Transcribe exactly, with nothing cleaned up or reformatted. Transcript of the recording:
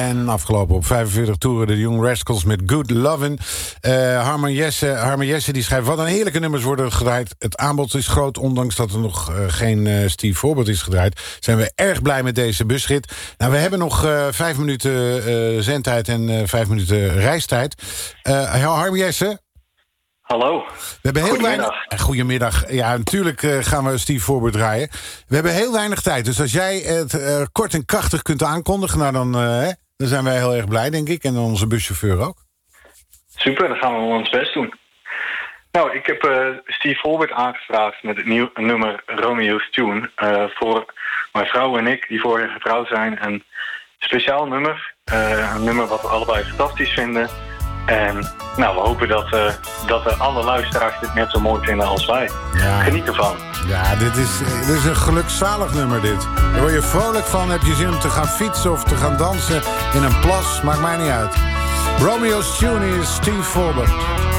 En afgelopen op vijfenveertig toeren de Young Rascals met Good Lovin'. Uh, Harman Jesse, Harman Jesse die schrijft... wat een heerlijke nummers worden gedraaid. Het aanbod is groot, ondanks dat er nog uh, geen uh, Steve Forbert is gedraaid. Zijn we erg blij met deze busrit. Nou, we hebben nog uh, vijf minuten uh, zendtijd en uh, vijf minuten reistijd. Uh, Harman Jesse... Hallo. We hebben heel Goedemiddag. weinig. Goedemiddag. Ja, natuurlijk uh, gaan we Steve Forbert draaien. We hebben heel weinig tijd. Dus als jij het uh, kort en krachtig kunt aankondigen, nou dan, uh, hè, dan zijn wij heel erg blij, denk ik. En onze buschauffeur ook. Super, dan gaan we ons best doen. Nou, ik heb uh, Steve Forbert aangevraagd met het nieuw, nummer Romeo's Tune. Uh, voor mijn vrouw en ik, die vorig jaar getrouwd zijn. Een speciaal nummer. Uh, een nummer wat we allebei fantastisch vinden. En nou, we hopen dat, uh, dat uh, alle luisteraars dit net zo mooi vinden als wij. Ja. Geniet ervan. Ja, dit is, dit is een gelukzalig nummer, dit. Daar word je vrolijk van. Heb je zin om te gaan fietsen of te gaan dansen in een plas? Maakt mij niet uit. Romeo's Tune is Steve Forbert.